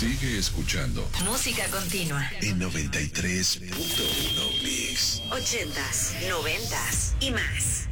Sigue escuchando. Música continua. En 93.1 Mix. 80s, 90s y más.